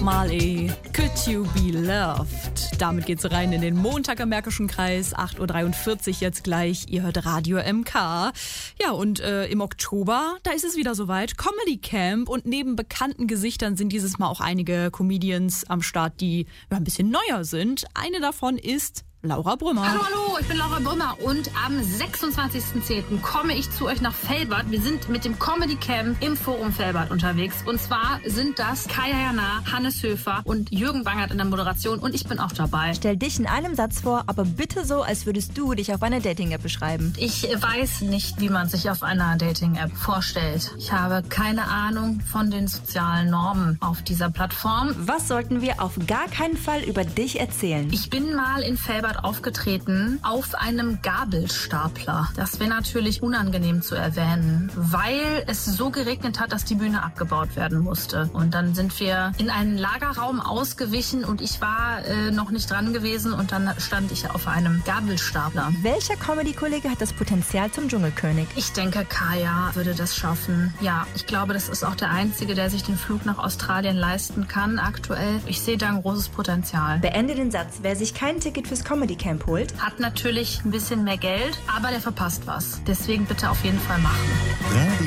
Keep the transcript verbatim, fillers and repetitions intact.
Marley, Could You Be Loved? Damit geht's rein in den Montag am Märkischen Kreis, acht Uhr dreiundvierzig jetzt gleich. Ihr hört Radio M K. Ja, und äh, im Oktober, da ist es wieder soweit, Comedy Camp. Und neben bekannten Gesichtern sind dieses Mal auch einige Comedians am Start, die ja, ein bisschen neuer sind. Eine davon ist Laura Brümmer. Hallo, hallo, ich bin Laura Brümmer und am sechsundzwanzigsten zehnten komme ich zu euch nach Velbert. Wir sind mit dem Comedy Camp im Forum Velbert unterwegs. Und zwar sind das Kaya Jana, Hannes Höfer und Jürgen Bangert in der Moderation und ich bin auch dabei. Stell dich in einem Satz vor, aber bitte so, als würdest du dich auf einer Dating-App beschreiben. Ich weiß nicht, wie man sich auf einer Dating-App vorstellt. Ich habe keine Ahnung von den sozialen Normen auf dieser Plattform. Was sollten wir auf gar keinen Fall über dich erzählen? Ich bin mal in Velbert aufgetreten auf einem Gabelstapler. Das wäre natürlich unangenehm zu erwähnen, weil es so geregnet hat, dass die Bühne abgebaut werden musste. Und dann sind wir in einen Lagerraum ausgewichen und ich war äh, noch nicht dran gewesen und dann stand ich auf einem Gabelstapler. Welcher Comedy-Kollege hat das Potenzial zum Dschungelkönig? Ich denke, Kaya würde das schaffen. Ja, ich glaube, das ist auch der Einzige, der sich den Flug nach Australien leisten kann aktuell. Ich sehe da ein großes Potenzial. Beende den Satz. Wer sich kein Ticket fürs Comedy Camp holt, hat natürlich ein bisschen mehr Geld, aber der verpasst was. Deswegen bitte auf jeden Fall machen.